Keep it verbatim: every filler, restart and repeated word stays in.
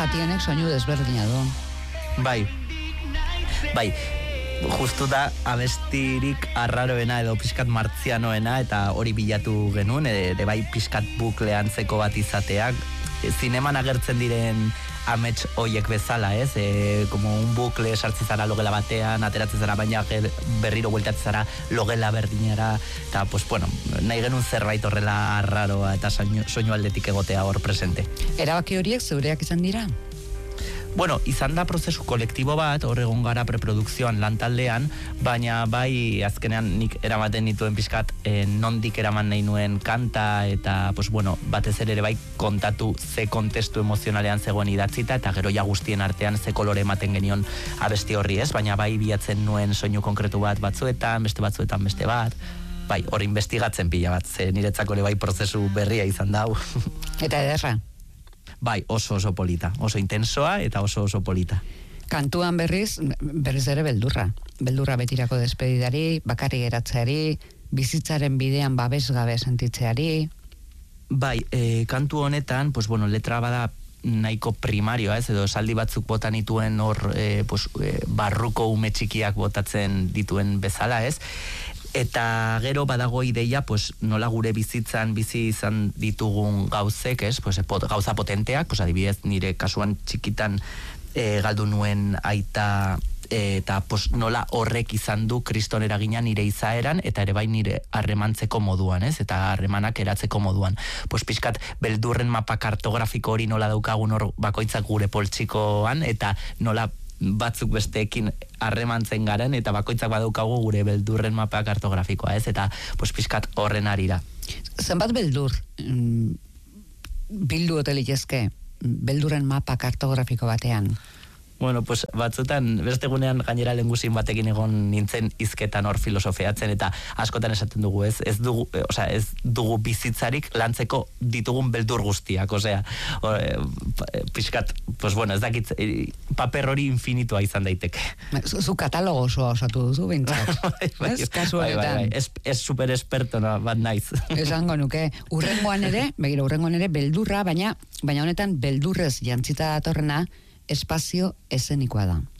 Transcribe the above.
zationek soinu desberdina du. Bai, bai, justu da abestirik arraroena edo pixkat martzianoena, eta hori bilatu genuen, ere bai pixkat bukle antzeko bat izateak, zineman agertzen diren amets hoiek bezala, ez? E, como un bukle sartzen zara logela batean, ateratzen zara, baina berriro bueltatzen zara logela berdinera, eta, pues, bueno, nahi genuen zerbait horrela arraroa eta soinu, soinu aldetik egotea hor presente. Erabaki horiek zeureak izan dira? Bueno, izan da prozesu kolektibo bat, hor egon gara preprodukzioan lantaldean, baina bai azkenean nik eramaten nituen pixkat eh, nondik eraman nahi nuen kanta, eta pues, bueno, batez ere bai kontatu ze kontestu emozionalean zegoen idatzita, eta gero ja guztien artean ze kolore ematen genion abesti horri, ez? Baina bai bilatzen nuen soinu konkretu bat batzuetan, beste batzuetan beste bat, bai, hor investigatzen pila bat, ze niretzako ere bai prozesu berria izan dau. Eta ederra? Bai, oso oso polita, oso intensoa eta oso oso polita. Kantuan berriz, berriz ere beldurra. Beldurra betirako despedidari, bakarri geratzeari, bizitzaren bidean babesgabe sentitzeari. Bai, e, kantu honetan, pues bueno, letra bada nahiko primarioa, ez, edo esaldi batzuk bota nituen hor, e, pues, e, barruko ume txikiak botatzen dituen bezala, ez? Eta gero badago ideia, pues, nola gure bizitzan bizi izan ditugun gauzek, ez? Pues, pot, gauza potenteak, pues, adibidez nire kasuan txikitan e, galdu nuen aita, e, eta pues, nola horrek izan du kriston eragina nire izaeran, eta ere bai nire harremantzeko moduan, ez? Eta harremanak eratzeko moduan. Pues, pixkat, beldurren mapa kartografiko hori nola daukagun hor bakoitzak gure poltsikoan, eta nola batzuk besteekin harremantzen garen, eta bakoitzak badaukagu gure beldurren mapa kartografikoa, ez? Eta, pues, pixkat horren arira. Zenbat beldur bildu otelitezke beldurren mapa kartografiko batean? Bueno, pues batzutan, beste gunean gainera lenguzin batekin egon nintzen hizketan hor filosofeatzen, eta askotan esaten dugu, ez, ez dugu, osea, ez dugu bizitzarik lantzeko ditugun beldur guztiak, osea, o, e, pixkat, pues bueno, ez dakit, e, paper hori infinitua izan daiteke. Zu, zu katalogo osoa osatu duzu, bintzat. bai, bai, ez, kasu bai, honetan. bai, bai. Ez, ez super esperto, no, bat naiz. Esango nuke, urrengoan ere, begira, urrengoan ere, beldurra, baina, baina honetan beldurrez jantzita datorrena, espazio eszenikoa da.